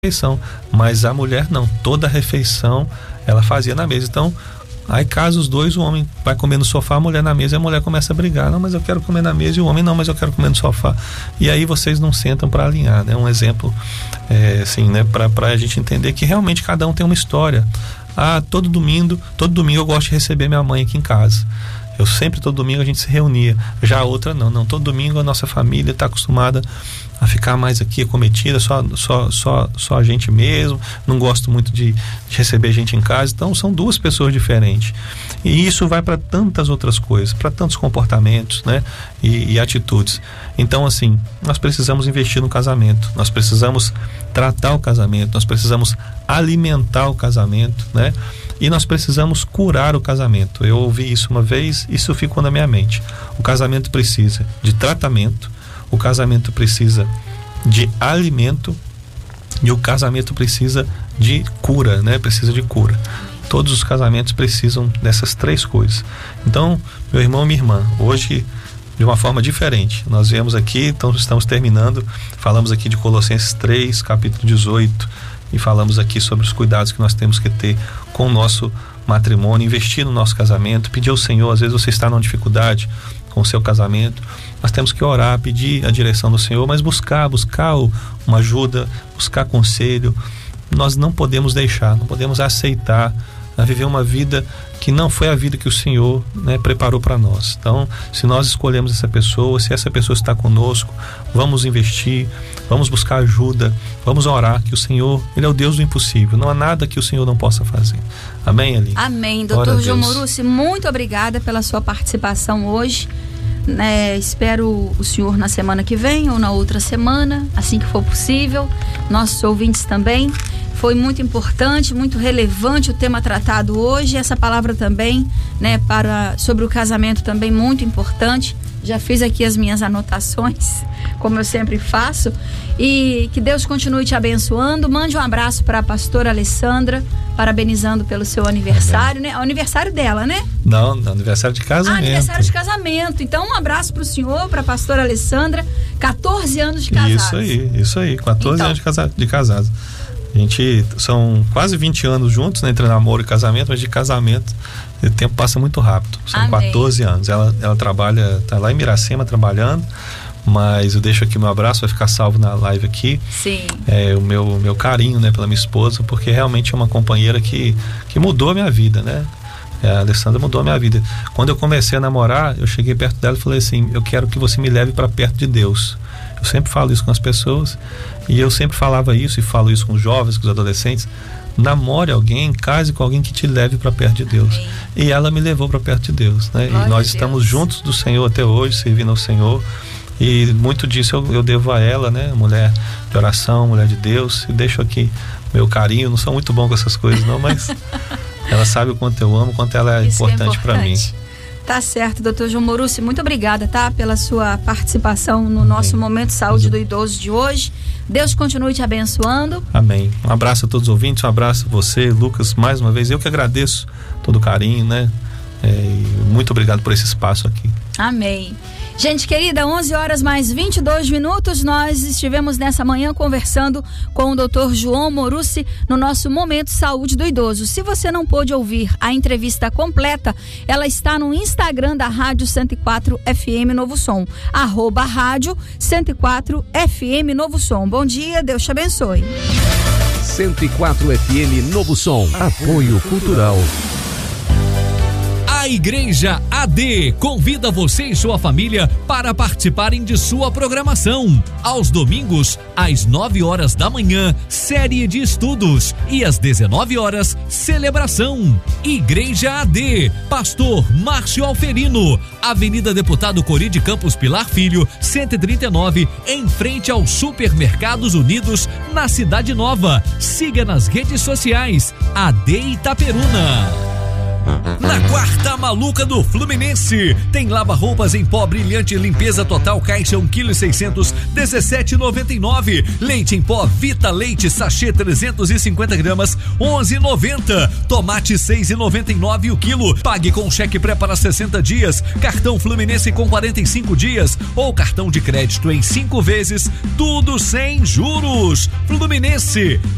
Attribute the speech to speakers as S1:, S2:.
S1: refeição, mas a mulher não, toda a refeição ela fazia na mesa. Então, aí casa os dois, o homem vai comer no sofá, a mulher na mesa, e a mulher começa a brigar, não, mas eu quero comer na mesa, e o homem, não, mas eu quero comer no sofá, e aí vocês não sentam para alinhar, né? Um exemplo, assim, né, para a gente entender que realmente cada um tem uma história. Todo domingo eu gosto de receber minha mãe aqui em casa. Todo domingo a gente se reunia. Já a outra não, todo domingo a nossa família está acostumada a ficar mais aqui acometida, só a gente mesmo, não gosto muito de receber gente em casa. Então são duas pessoas diferentes, e isso vai para tantas outras coisas, para tantos comportamentos, né, e atitudes. Então, assim, nós precisamos investir no casamento, nós precisamos tratar o casamento, nós precisamos alimentar o casamento, né, e nós precisamos curar o casamento. Eu ouvi isso uma vez, isso ficou na minha mente. O casamento precisa de tratamento, o casamento precisa de alimento, e o casamento precisa de cura, né? Precisa de cura. Todos os casamentos precisam dessas três coisas. Então, meu irmão e minha irmã, hoje, de uma forma diferente, nós viemos aqui, então estamos terminando, falamos aqui de Colossenses 3, capítulo 18, e falamos aqui sobre os cuidados que nós temos que ter com o nosso matrimônio, investir no nosso casamento, pedir ao Senhor. Às vezes você está numa dificuldade com o seu casamento, nós temos que orar, pedir a direção do Senhor, mas buscar uma ajuda, buscar conselho. Nós não podemos não podemos aceitar a viver uma vida que não foi a vida que o Senhor, né, preparou para nós. Então, se nós escolhemos essa pessoa, se essa pessoa está conosco, vamos investir, vamos buscar ajuda, vamos orar, que o Senhor, Ele é o Deus do impossível, não há nada que o Senhor não possa fazer. Amém, Aline?
S2: Amém. Doutor João Morussi, muito obrigada pela sua participação hoje. Espero o senhor na semana que vem ou na outra semana, assim que for possível. Nossos ouvintes também. Foi muito importante, muito relevante o tema tratado hoje. Essa palavra também, né, sobre o casamento também muito importante. Já fiz aqui as minhas anotações, como eu sempre faço. E que Deus continue te abençoando. Mande um abraço para a pastora Alessandra, parabenizando pelo seu aniversário,
S1: Amém.
S2: né? O aniversário dela, né?
S1: Não, aniversário de casamento.
S2: Aniversário de casamento. Então, um abraço para o senhor, para a pastora Alessandra. 14 anos de casados.
S1: Isso aí. 14 anos de casados. A gente, são quase 20 anos juntos, né, entre namoro e casamento, mas de casamento o tempo passa muito rápido. São Amém. 14 anos. Ela trabalha, está lá em Miracema trabalhando, mas eu deixo aqui meu abraço, vai ficar salvo na live aqui.
S2: Sim.
S1: O meu carinho, né, pela minha esposa, porque realmente é uma companheira que mudou a minha vida, né? A Alessandra mudou a minha vida. Quando eu comecei a namorar, eu cheguei perto dela e falei assim: eu quero que você me leve para perto de Deus. Eu sempre falo isso com as pessoas, e eu sempre falava isso, e falo isso com os jovens, com os adolescentes: namore alguém, case com alguém que te leve para perto de Deus.
S2: Amém.
S1: E ela me levou para perto de Deus, né? E nós estamos juntos do Senhor até hoje, servindo ao Senhor, e muito disso eu devo a ela, né? Mulher de oração, mulher de Deus. E deixo aqui meu carinho. Não sou muito bom com essas coisas não, mas ela sabe o quanto eu amo, o quanto ela é importante para mim.
S2: Tá certo, doutor João Morussi, muito obrigada, tá? Pela sua participação no nosso Momento Saúde do Idoso de hoje. Deus continue te abençoando.
S1: Amém. Um abraço a todos os ouvintes, um abraço a você, Lucas, mais uma vez. Eu que agradeço todo o carinho, né? Muito obrigado por esse espaço aqui.
S2: Amém. Gente querida, 11 horas mais 22 minutos, nós estivemos nessa manhã conversando com o Dr. João Morussi no nosso Momento Saúde do Idoso. Se você não pôde ouvir a entrevista completa, ela está no Instagram da Rádio 104 FM Novo Som, @Rádio 104 FM Novo Som. Bom dia, Deus te abençoe.
S3: 104 FM Novo Som, apoio cultural.
S4: A Igreja AD convida você e sua família para participarem de sua programação. Aos domingos, às 9 horas da manhã, série de estudos, e às 19 horas, celebração. Igreja AD, Pastor Márcio Alferino, Avenida Deputado Cori de Campos Pilar Filho, 139, em frente aos Supermercados Unidos, na Cidade Nova. Siga nas redes sociais, AD Itaperuna. Na quarta maluca do Fluminense, tem lava-roupas em pó brilhante, limpeza total, caixa 1,600 kg, 17,99. Leite em pó Vita Leite, sachê 350 gramas, 11,90. Tomate 6,99 o quilo. Pague com cheque pré para 60 dias, cartão Fluminense com 45 dias ou cartão de crédito em 5 vezes, tudo sem juros. Fluminense,